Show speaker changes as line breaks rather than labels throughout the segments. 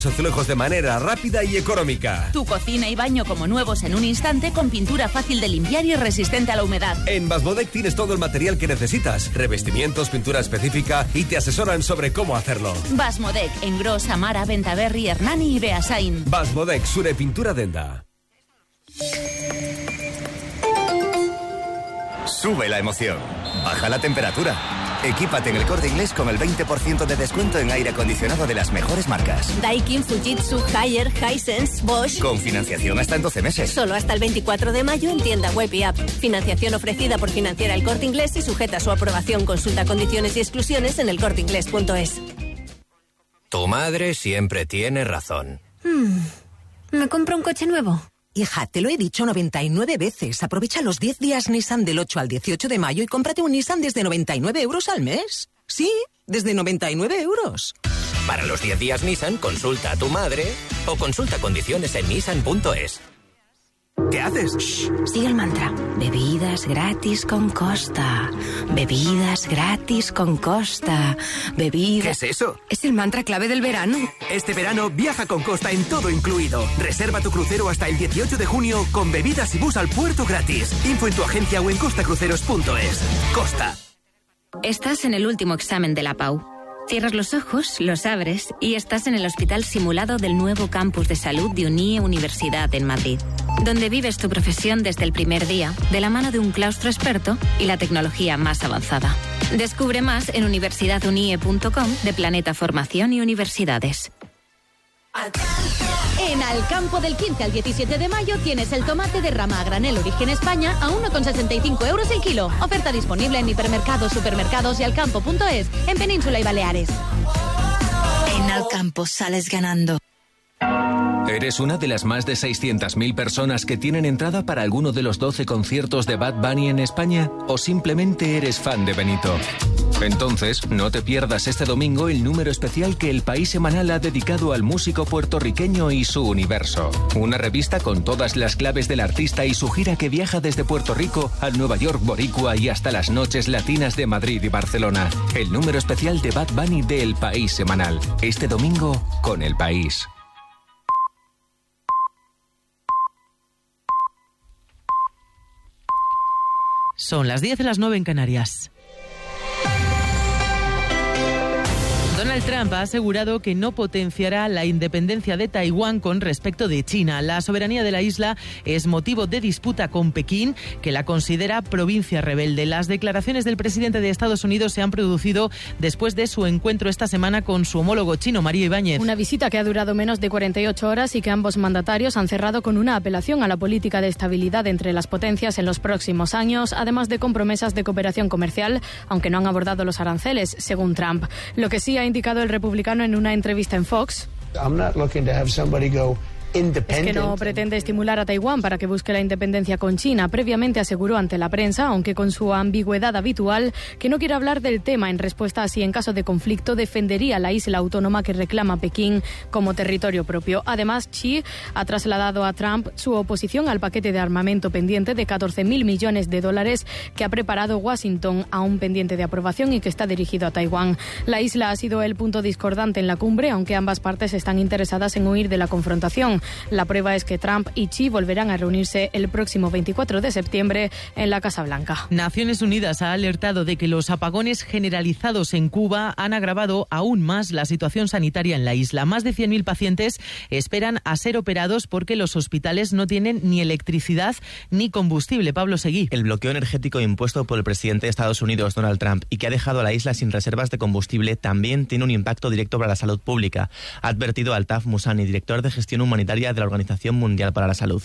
Azulejos de manera rápida y económica.
Tu cocina y baño como nuevos en un instante con pintura fácil de limpiar y resistente a la humedad.
En Basmodec tienes todo el material que necesitas, revestimientos, pintura específica y te asesoran sobre cómo hacerlo.
Basmodec, en Gros, Amara, Ventaverri, Hernani y Beasain.
Basmodec, Sure Pintura Denda.
Sube la emoción, baja la temperatura. Equípate en El Corte Inglés con el 20% de descuento en aire acondicionado de las mejores marcas.
Daikin, Fujitsu, Haier, Hisense, Bosch.
Con financiación hasta en 12 meses.
Solo hasta el 24 de mayo en tienda web y app. Financiación ofrecida por Financiera El Corte Inglés y sujeta a su aprobación. Consulta condiciones y exclusiones en elcorteinglés.es.
Tu madre siempre tiene razón.
¿Me compro un coche nuevo?
Hija, te lo he dicho 99 veces. Aprovecha los 10 días Nissan del 8 al 18 de mayo y cómprate un Nissan desde 99 euros al mes. Sí, desde 99 euros.
Para los 10 días Nissan, consulta a tu madre o consulta condiciones en nissan.es.
¿Qué haces?
Shh, sigue el mantra. Bebidas gratis con Costa. Bebidas gratis con Costa. Bebidas...
¿Qué es eso?
Es el mantra clave del verano.
Este verano viaja con Costa en todo incluido. Reserva tu crucero hasta el 18 de junio con bebidas y bus al puerto gratis. Info en tu agencia o en costacruceros.es. Costa.
Estás en el último examen de la PAU. Cierras los ojos, los abres y estás en el hospital simulado del nuevo campus de salud de UNIE Universidad en Madrid, donde vives tu profesión desde el primer día, de la mano de un claustro experto y la tecnología más avanzada. Descubre más en universidadunie.com de Planeta Formación y Universidades.
En Alcampo del 15 al 17 de mayo tienes el tomate de rama a granel Origen España a 1,65 euros el kilo. Oferta disponible en hipermercados, supermercados y alcampo.es en Península y Baleares.
En Alcampo sales ganando.
¿Eres una de las más de 600.000 personas que tienen entrada para alguno de los 12 conciertos de Bad Bunny en España? ¿O simplemente eres fan de Benito? Entonces, no te pierdas este domingo el número especial que El País Semanal ha dedicado al músico puertorriqueño y su universo. Una revista con todas las claves del artista y su gira que viaja desde Puerto Rico al Nueva York boricua y hasta las noches latinas de Madrid y Barcelona. El número especial de Bad Bunny de El País Semanal. Este domingo con El País.
Son las 10 de las 9 en Canarias. Donald Trump ha asegurado que no potenciará la independencia de Taiwán con respecto de China. La soberanía de la isla es motivo de disputa con Pekín, que la considera provincia rebelde. Las declaraciones del presidente de Estados Unidos se han producido después de su encuentro esta semana con su homólogo chino, María Ibáñez.
Una visita que ha durado menos de 48 horas y que ambos mandatarios han cerrado con una apelación a la política de estabilidad entre las potencias en los próximos años, además de con promesas de cooperación comercial, aunque no han abordado los aranceles, según Trump. Lo que sí ha indicado el republicano en una entrevista en Fox es que no pretende estimular a Taiwán para que busque la independencia con China. Previamente aseguró ante la prensa, aunque con su ambigüedad habitual, que no quiere hablar del tema en respuesta a si en caso de conflicto defendería la isla autónoma que reclama Pekín como territorio propio. Además, Xi ha trasladado a Trump su oposición al paquete de armamento pendiente de 14.000 millones de dólares que ha preparado Washington, aún pendiente de aprobación y que está dirigido a Taiwán. La isla ha sido el punto discordante en la cumbre, aunque ambas partes están interesadas en huir de la confrontación. La prueba es que Trump y Xi volverán a reunirse el próximo 24 de septiembre en la Casa Blanca.
Naciones Unidas ha alertado de que los apagones generalizados en Cuba han agravado aún más la situación sanitaria en la isla. Más de 100.000 pacientes esperan a ser operados porque los hospitales no tienen ni electricidad ni combustible. Pablo Seguí.
El bloqueo energético impuesto por el presidente de Estados Unidos, Donald Trump, y que ha dejado a la isla sin reservas de combustible, también tiene un impacto directo para la salud pública, ha advertido Altaf Musani, director de gestión humanitaria de la Organización Mundial para la Salud.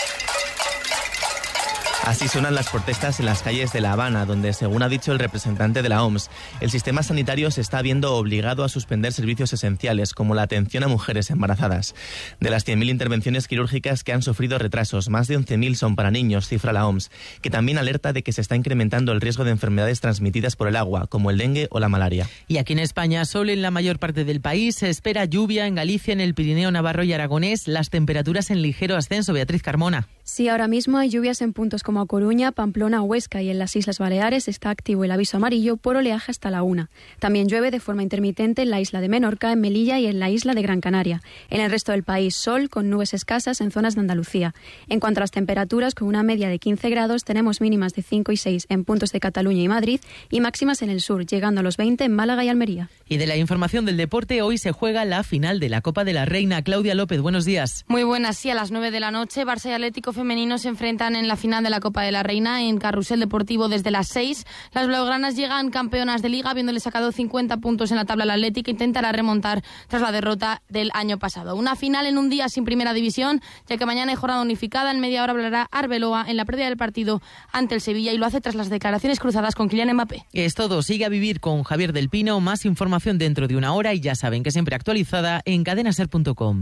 Así suenan las protestas en las calles de La Habana, donde, según ha dicho el representante de la OMS, el sistema sanitario se está viendo obligado a suspender servicios esenciales, como la atención a mujeres embarazadas. De las 100.000 intervenciones quirúrgicas que han sufrido retrasos, más de 11.000 son para niños, cifra la OMS, que también alerta de que se está incrementando el riesgo de enfermedades transmitidas por el agua, como el dengue o la malaria.
Y aquí en España, sol en la mayor parte del país, se espera lluvia en Galicia, en el Pirineo, Navarro y Aragonés, las temperaturas en ligero ascenso. Beatriz Carmona.
Sí, ahora mismo hay lluvias en puntos como A Coruña, Pamplona, Huesca y en las Islas Baleares está activo el aviso amarillo por oleaje hasta la 1. También llueve de forma intermitente en la isla de Menorca, en Melilla y en la isla de Gran Canaria. En el resto del país, sol con nubes escasas en zonas de Andalucía. En cuanto a las temperaturas, con una media de 15 grados, tenemos mínimas de 5 y 6 en puntos de Cataluña y Madrid y máximas en el sur, llegando a los 20 en Málaga y Almería.
Y de la información del deporte, hoy se juega la final de la Copa de la Reina. Claudia López, buenos días.
Muy buenas, sí, a las 9 de la noche, Barça y Atlético Femenino se enfrentan en la final de la Copa de la Reina en Carrusel Deportivo desde las 6. Las blaugranas llegan campeonas de Liga, habiéndole sacado 50 puntos en la tabla al Atlético, intentará remontar tras la derrota del año pasado. Una final en un día sin primera división, ya que mañana hay jornada unificada. En media hora hablará Arbeloa en la previa del partido ante el Sevilla y lo hace tras las declaraciones cruzadas con Kylian Mbappé.
Es todo, sigue a vivir con Javier del Pino. Más información dentro de una hora y ya saben que siempre actualizada en cadenaser.com.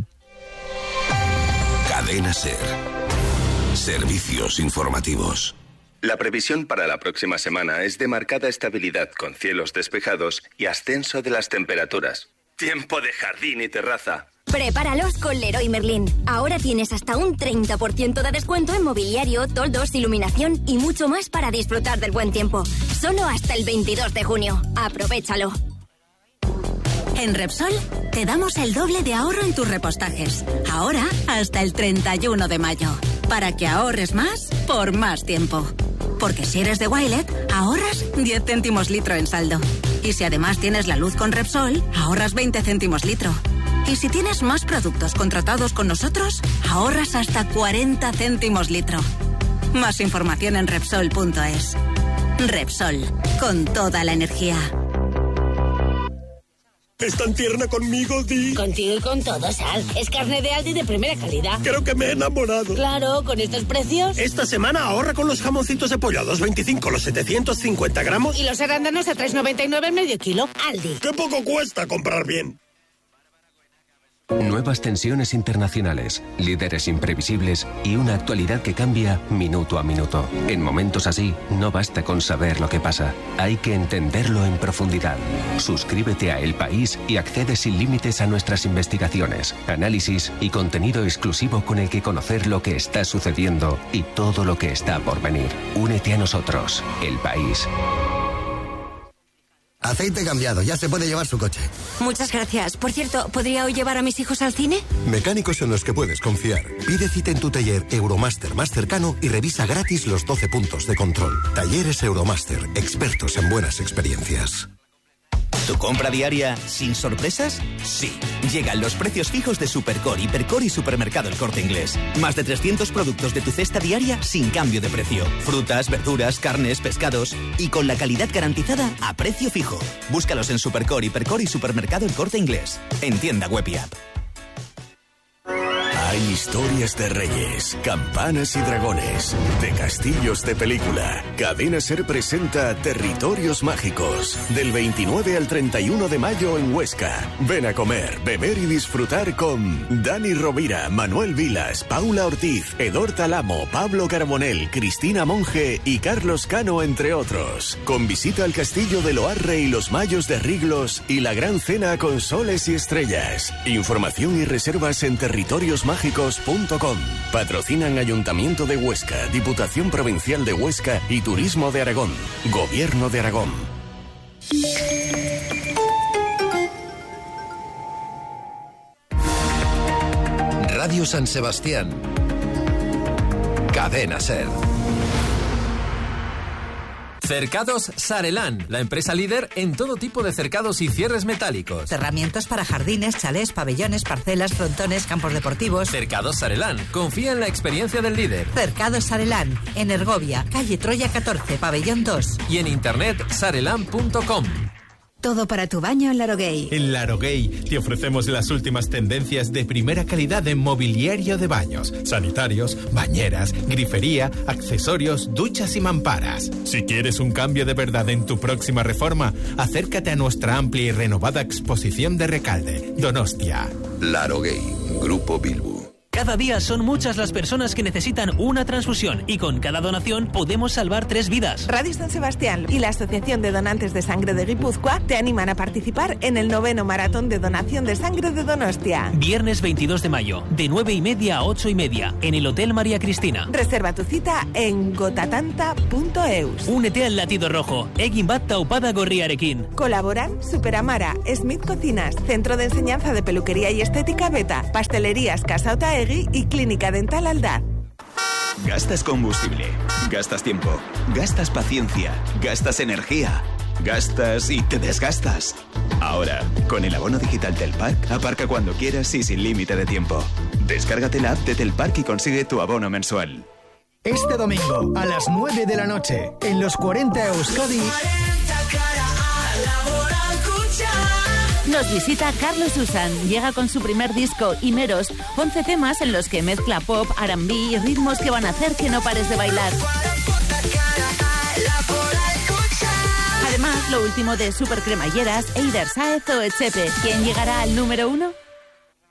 Cadena Ser. Servicios informativos.
La previsión para la próxima semana es de marcada estabilidad con cielos despejados y ascenso de las temperaturas. Tiempo de jardín y terraza.
Prepáralos con Leroy Merlin. Ahora tienes hasta un 30% de descuento en mobiliario, toldos, iluminación y mucho más para disfrutar del buen tiempo. Solo hasta el 22 de junio. Aprovéchalo.
En Repsol te damos el doble de ahorro en tus repostajes. Ahora hasta el 31 de mayo. Para que ahorres más por más tiempo. Porque si eres de Wilet, ahorras 10 céntimos litro en saldo. Y si además tienes la luz con Repsol, ahorras 20 céntimos litro. Y si tienes más productos contratados con nosotros, ahorras hasta 40 céntimos litro. Más información en Repsol.es. Repsol, con toda la energía.
¿Es tan tierna conmigo, Di?
Contigo y con todo, Sal. Es carne de Aldi de primera calidad.
Creo que me he enamorado.
Claro, con estos precios.
Esta semana ahorra con los jamoncitos de pollo a 2,25 los 750 gramos.
Y los arándanos a 3,99 el medio kilo. Aldi.
¡Qué poco cuesta comprar bien!
Nuevas tensiones internacionales, líderes imprevisibles y una actualidad que cambia minuto a minuto. En momentos así, no basta con saber lo que pasa, hay que entenderlo en profundidad. Suscríbete a El País y accede sin límites a nuestras investigaciones, análisis y contenido exclusivo con el que conocer lo que está sucediendo y todo lo que está por venir. Únete a nosotros, El País.
Aceite cambiado, ya se puede llevar su coche.
Muchas gracias. Por cierto, ¿podría hoy llevar a mis hijos al cine?
Mecánicos en los que puedes confiar. Pide cita en tu taller Euromaster más cercano y revisa gratis los 12 puntos de control. Talleres Euromaster, expertos en buenas experiencias.
¿Tu compra diaria sin sorpresas? Sí. Llegan los precios fijos de Supercore, Hipercore y Supermercado El Corte Inglés. Más de 300 productos de tu cesta diaria sin cambio de precio. Frutas, verduras, carnes, pescados y con la calidad garantizada a precio fijo. Búscalos en Supercore, Hipercore y Supermercado El Corte Inglés. En tienda web y app.
Hay historias de reyes, campanas y dragones, de castillos de película. Cadena Ser presenta Territorios Mágicos, del 29 al 31 de mayo en Huesca. Ven a comer, beber y disfrutar con Dani Rovira, Manuel Vilas, Paula Ortiz, Edor Talamo, Pablo Carbonell, Cristina Monge y Carlos Cano, entre otros. Con visita al castillo de Loarre y los Mayos de Riglos y la gran cena con soles y estrellas. Información y reservas en territoriosmágicos.com. Patrocinan Ayuntamiento de Huesca, Diputación Provincial de Huesca y Turismo de Aragón. Gobierno de Aragón. Radio San Sebastián. Cadena Ser.
Cercados Sarelán, la empresa líder en todo tipo de cercados y cierres metálicos.
Herramientas para jardines, chalés, pabellones, parcelas, frontones, campos deportivos.
Cercados Sarelán, confía en la experiencia del líder.
Cercados Sarelán, en Ergovia, calle Troya 14, pabellón 2.
Y en internet sarelán.com.
Todo para tu baño en Laroguey.
En Laroguey te ofrecemos las últimas tendencias de primera calidad en mobiliario de baños, sanitarios, bañeras, grifería, accesorios, duchas y mamparas. Si quieres un cambio de verdad en tu próxima reforma, acércate a nuestra amplia y renovada exposición de Recalde, Donostia.
Laroguey, Grupo Bilbu.
Cada día son muchas las personas que necesitan una transfusión y con cada donación podemos salvar 3 vidas.
Radio San Sebastián y la Asociación de Donantes de Sangre de Guipúzcoa te animan a participar en el 9º Maratón de Donación de Sangre de Donostia.
Viernes 22 de mayo, de 9:30 a 8:30, en el Hotel María Cristina.
Reserva tu cita en gotatanta.eus.
Únete al latido rojo. Egin bat taupada gorriarekin.
Colaboran Superamara, Smith Cocinas, Centro de Enseñanza de Peluquería y Estética Beta, Pastelerías Casa Otaegui y Clínica Dental Aldaz.
Gastas combustible, gastas tiempo, gastas paciencia, gastas energía, gastas y te desgastas. Ahora, con el abono digital Telpark, aparca cuando quieras y sin límite de tiempo. Descárgate la app de Telpark y consigue tu abono mensual.
Este domingo, a las 9 de la noche, en los 40 Euskadi...
Nos visita Carlos Susan. Llega con su primer disco, Imeros, 11 temas en los que mezcla pop, R&B y ritmos que van a hacer que no pares de bailar. Además, lo último de Super Cremalleras, Eider Sáez o Echepe. ¿Quién llegará al número 1?